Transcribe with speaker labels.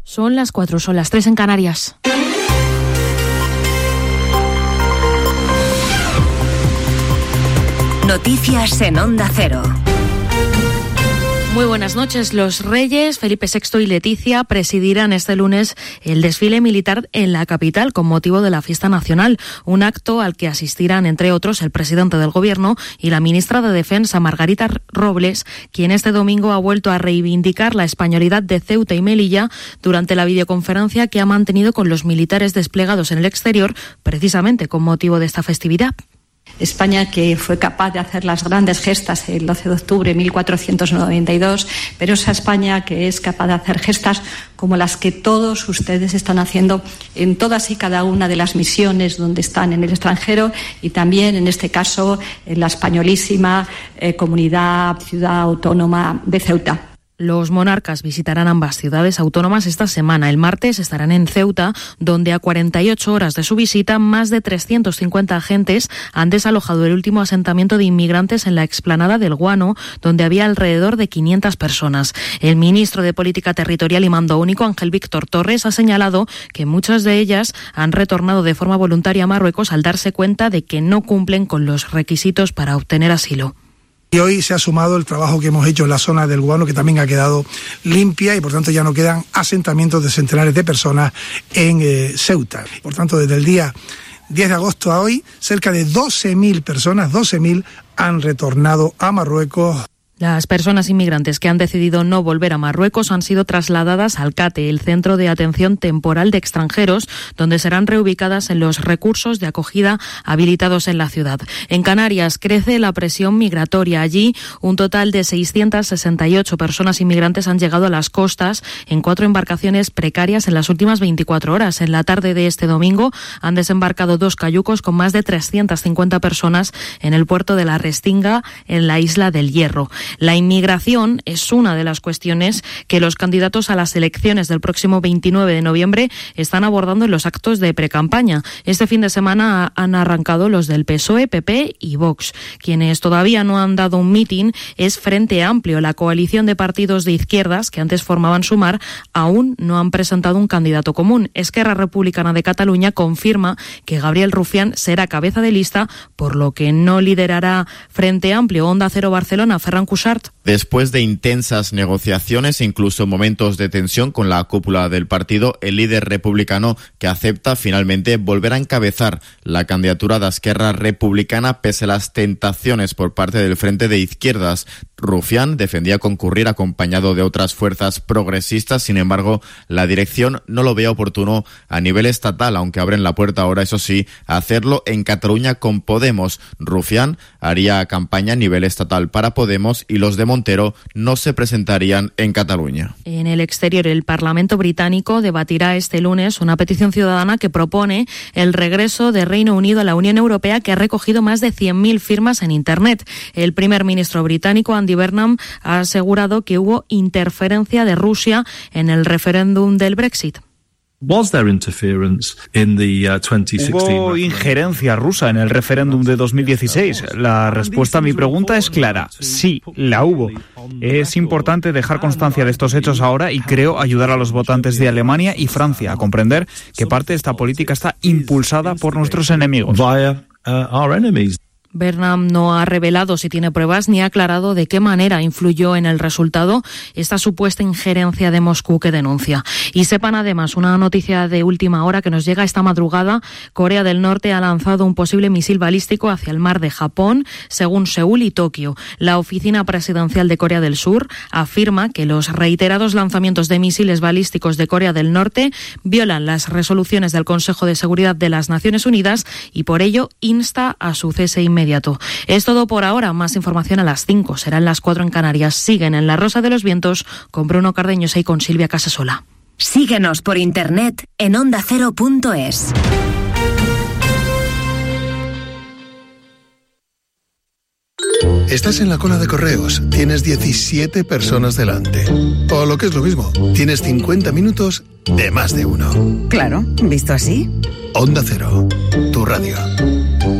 Speaker 1: Son las 4, son las 3 en Canarias.
Speaker 2: Noticias en Onda Cero.
Speaker 1: Muy buenas noches. Los reyes Felipe VI y Leticia presidirán este lunes el desfile militar en la capital con motivo de la fiesta nacional, un acto al que asistirán, entre otros, el presidente del Gobierno y la ministra de Defensa, Margarita Robles, quien este domingo ha vuelto a reivindicar la españolidad de Ceuta y Melilla durante la videoconferencia que ha mantenido con los militares desplegados en el exterior, precisamente con motivo de esta festividad.
Speaker 3: España, que fue capaz de hacer las grandes gestas el 12 de octubre de 1492, pero esa España que es capaz de hacer gestas como las que todos ustedes están haciendo en todas y cada una de las misiones donde están en el extranjero y también, en este caso, en la españolísima comunidad, ciudad autónoma de Ceuta.
Speaker 1: Los monarcas visitarán ambas ciudades autónomas esta semana. El martes estarán en Ceuta, donde a 48 horas de su visita, más de 350 agentes han desalojado el último asentamiento de inmigrantes en la explanada del Guano, donde había alrededor de 500 personas. El ministro de Política Territorial y Mando Único, Ángel Víctor Torres, ha señalado que muchas de ellas han retornado de forma voluntaria a Marruecos al darse cuenta de que no cumplen con los requisitos para obtener asilo.
Speaker 4: Y hoy se ha sumado el trabajo que hemos hecho en la zona del Guano, que también ha quedado limpia y por tanto ya no quedan asentamientos de centenares de personas en Ceuta. Por tanto, desde el día 10 de agosto a hoy, cerca de 12.000 personas, 12.000 han retornado a Marruecos.
Speaker 1: Las personas inmigrantes que han decidido no volver a Marruecos han sido trasladadas al CATE, el Centro de Atención Temporal de Extranjeros, donde serán reubicadas en los recursos de acogida habilitados en la ciudad. En Canarias crece la presión migratoria. Allí, un total de 668 personas inmigrantes han llegado a las costas en 4 embarcaciones precarias en las últimas 24 horas. En la tarde de este domingo han desembarcado 2 cayucos con más de 350 personas en el puerto de La Restinga, en la isla del Hierro. La inmigración es una de las cuestiones que los candidatos a las elecciones del próximo 29 de noviembre están abordando en los actos de precampaña. Este fin de semana han arrancado los del PSOE, PP y Vox. Quienes todavía no han dado un mitin es Frente Amplio. La coalición de partidos de izquierdas que antes formaban Sumar aún no han presentado un candidato común. Esquerra Republicana de Cataluña confirma que Gabriel Rufián será cabeza de lista, por lo que no liderará Frente Amplio. Onda Cero Barcelona, Ferran Cushart.
Speaker 5: Después de intensas negociaciones e incluso momentos de tensión con la cúpula del partido, el líder republicano que acepta finalmente volver a encabezar la candidatura de Esquerra Republicana pese a las tentaciones por parte del Frente de Izquierdas. Rufián defendía concurrir acompañado de otras fuerzas progresistas, sin embargo, la dirección no lo veía oportuno a nivel estatal, aunque abren la puerta ahora, eso sí, a hacerlo en Cataluña con Podemos. Rufián haría campaña a nivel estatal para Podemos y los de Montero no se presentarían en Cataluña.
Speaker 1: En el exterior, el Parlamento británico debatirá este lunes una petición ciudadana que propone el regreso de Reino Unido a la Unión Europea, que ha recogido más de 100.000 firmas en Internet. El primer ministro británico, Andy Burnham, ha asegurado que hubo interferencia de Rusia en el referéndum del Brexit.
Speaker 6: ¿Hubo injerencia rusa en el referéndum de 2016? La respuesta a mi pregunta es clara. Sí, la hubo. Es importante dejar constancia de estos hechos ahora y creo ayudar a los votantes de Alemania y Francia a comprender que parte de esta política está impulsada por nuestros enemigos.
Speaker 1: Burnham no ha revelado si tiene pruebas ni ha aclarado de qué manera influyó en el resultado esta supuesta injerencia de Moscú que denuncia. Y sepan además una noticia de última hora que nos llega esta madrugada. Corea del Norte ha lanzado un posible misil balístico hacia el mar de Japón, según Seúl y Tokio. La oficina presidencial de Corea del Sur afirma que los reiterados lanzamientos de misiles balísticos de Corea del Norte violan las resoluciones del Consejo de Seguridad de las Naciones Unidas y por ello insta a su cese inmediato. Es todo por ahora. Más información a las 5. Serán las 4 en Canarias. Siguen en La Rosa de los Vientos con Bruno Cardeñosa y con Silvia Casasola.
Speaker 2: Síguenos por internet en ondacero.es.
Speaker 7: Estás en la cola de correos, tienes 17 personas delante. O lo que es lo mismo, tienes 50 minutos de más de uno.
Speaker 8: Claro, visto así.
Speaker 7: Onda Cero, tu radio.